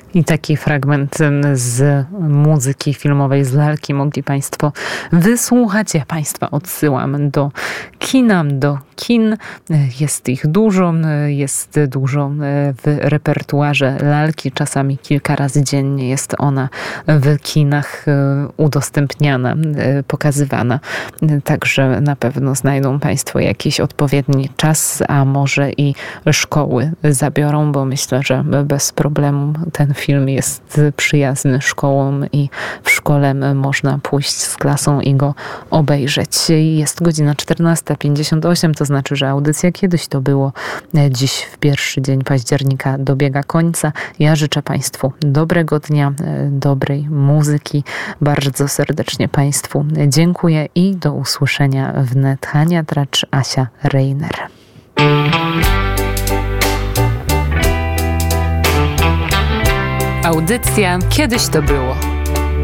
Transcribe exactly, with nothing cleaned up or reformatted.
I taki fragment z muzyki filmowej, z lalki mogli Państwo wysłuchać. Ja Państwa odsyłam do kina, do kin. Jest ich dużo, jest dużo w repertuarze lalki. Czasami kilka razy dziennie jest ona w kinach udostępniana, pokazywana. Także na pewno znajdą Państwo jakiś odpowiedni czas, a może i szkoły zabiorą, bo myślę, że bez problemu ten film jest przyjazny szkołom i w szkole można pójść z klasą i go obejrzeć. Jest godzina czternasta pięćdziesiąt osiem, to znaczy, że audycja Kiedyś to było dziś w pierwszy dzień października dobiega końca. Ja życzę Państwu dobrego dnia, dobrej muzyki. Bardzo serdecznie Państwu dziękuję i do usłyszenia wnet. Hania Tracz, Asia Reiner. Audycja Kiedyś to było.